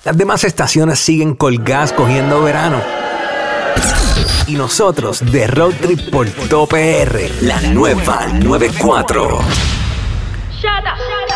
Las demás estaciones siguen colgadas cogiendo verano. Y nosotros de Road Trip por todo PR, la nueva 94. Shut up.